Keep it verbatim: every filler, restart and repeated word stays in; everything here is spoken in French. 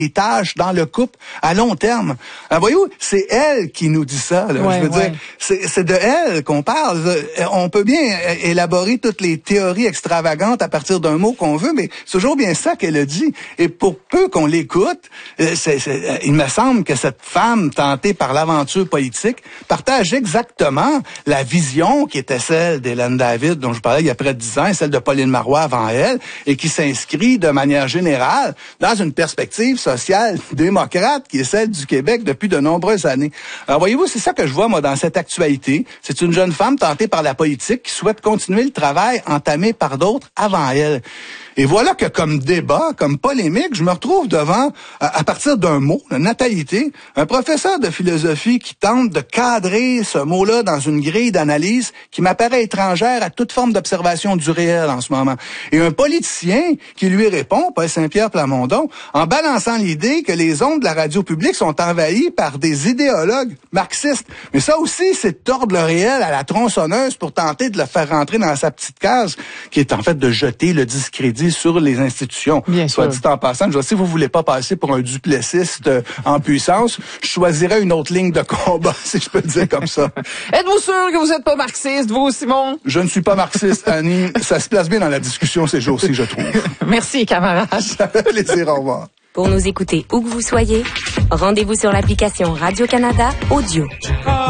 tâches dans le couple à long terme. Alors, voyez-vous, c'est elle qui nous dit ça. Là. Ouais, je veux ouais. dire, c'est, c'est de elle qu'on parle. On peut bien élaborer toutes les théories extravagantes à partir d'un mot qu'on veut, mais c'est toujours bien ça qu'elle a dit. Et pour peu qu'on l'écoute, c'est, c'est, il me semble que cette femme tentée par l'aventure politique partage exactement la vision qui était celle d'Hélène David, dont je parlais il y a près de dix ans, et celle de Pauline Marois avant elle, et qui s'inscrit de manière générale dans une perspective sociale démocrate qui est celle du Québec depuis de nombreuses années. Alors voyez-vous, c'est ça que je vois moi dans cette actualité. C'est une jeune femme tentée par la politique qui souhaite continuer le travail entamé par d'autres avant elle. Et voilà que comme débat, comme polémique, je me retrouve devant, à, à partir d'un mot, la natalité, un professeur de philosophie qui tente de cadrer ce mot-là dans une grille d'analyse qui m'apparaît étrangère à toute forme d'observation du réel en ce moment. Et un politicien qui lui répond, Paul Saint-Pierre Plamondon, en balançant l'idée que les ondes de la radio publique sont envahies par des idéologues marxistes. Mais ça aussi, c'est tordre le réel à la tronçonneuse pour tenter de le faire rentrer dans sa petite case, qui est en fait de jeter le discrédit sur les institutions. Bien Soit sûr. dit en passant, je vois, si vous voulez pas passer pour un duplessiste euh, en puissance, je choisirais une autre ligne de combat, si je peux le dire comme ça. Êtes-vous sûr que vous n'êtes pas marxiste, vous, Simon? Je ne suis pas marxiste, Annie. Ça se place bien dans la discussion ces jours-ci, je trouve. Merci, camarade. Ça fait plaisir, au revoir. Pour nous écouter où que vous soyez, rendez-vous sur l'application Radio-Canada Audio.